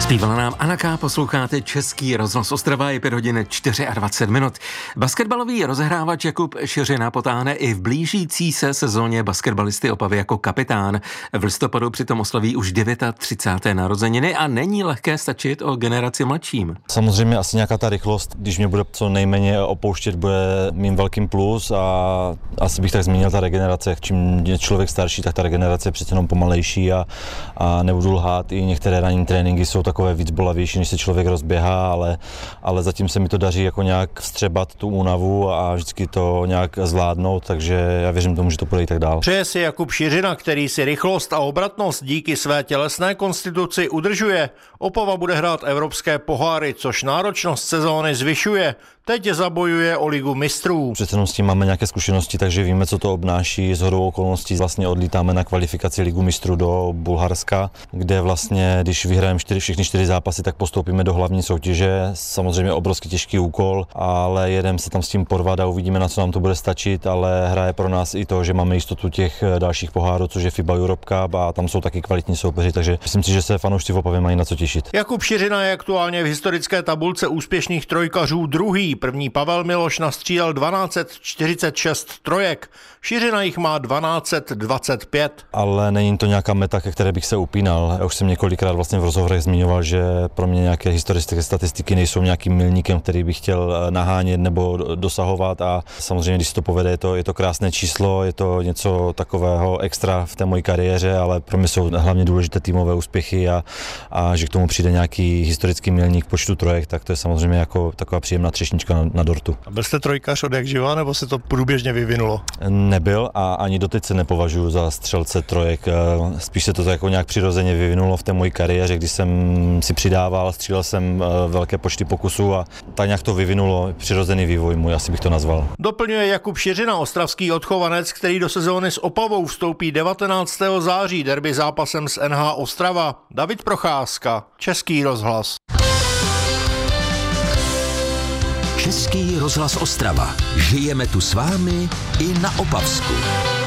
Zpívala nám Anna K., posloucháte Český rozhlas Ostrava, je 5 hodin 24 minut. Basketbalový rozehrávač Jakub Šiřina potáhne i v blížící se sezóně basketbalisty Opavy jako kapitán. V listopadu přitom oslaví už 39. narozeniny a není lehké stačit o generaci mladším. Samozřejmě asi nějaká ta rychlost, když mě bude co nejméně opouštět, bude mým velkým plus a asi bych tak zmínil ta regenerace. Čím je člověk starší, tak ta regenerace je přece jenom pomalejší a nebudu lhát, i některé ranní tréninky jsou takové víc bolavější, než se člověk rozběhá, ale zatím se mi to daří jako nějak vstřebat tu únavu a vždycky to nějak zvládnout, takže já věřím tomu, že to půjde i tak dál. Přeje si Jakub Šiřina, který si rychlost a obratnost díky své tělesné konstituci udržuje. Opava bude hrát evropské poháry, což náročnost sezóny zvyšuje. Teď zabojuje o ligu mistrů. Přece jenom s tím máme nějaké zkušenosti, takže víme, co to obnáší. Shodou okolností vlastně odlítáme na kvalifikaci ligu mistrů do Bulharska, kde vlastně, když vyhrajeme všechny 4 zápasy, tak postoupíme do hlavní soutěže. Samozřejmě obrovský těžký úkol, ale jedeme se tam s tím porvat a uvidíme, na co nám to bude stačit, ale hraje pro nás i to, že máme jistotu těch dalších pohárů, což je FIBA Europe Cup a tam jsou taky kvalitní soupeři, takže myslím si, že se fanoušci v Opavě mají na co těšit. Jakub Šiřina je aktuálně v historické tabulce úspěšných trojkařů druhý. První Pavel Miloš nastřílel 1246 trojek, Šiřina jich má 1225. Ale není to nějaká meta, ke které bych se upínal. Já už jsem několikrát vlastně v rozhovorech zmiňoval, že pro mě nějaké historické statistiky nejsou nějakým milníkem, který bych chtěl nahánět nebo dosahovat a samozřejmě, když se to povede, je to krásné číslo, je to něco takového extra v té mojí kariéře, ale pro mě jsou hlavně důležité týmové úspěchy a že k tomu přijde nějaký historický milník v počtu trojek, tak to je samozřejmě jako taková příjemná třešnička na dortu. A byl jste trojkař od jak živa, nebo se to průběžně vyvinulo? Nebyl a ani doteď se nepovažuji za střelce trojek. Spíš se to jako nějak přirozeně vyvinulo v té mojí kariéře, když jsem si přidával, střílel jsem velké počty pokusů a tak nějak to vyvinulo, přirozený vývoj můj, asi bych to nazval. Doplňuje Jakub Šiřina, ostravský odchovanec, který do sezóny s Opavou vstoupí 19. září, derby zápasem s NH Ostrava. David Procházka, Český rozhlas. Český rozhlas Ostrava. Žijeme tu s vámi i na Opavsku.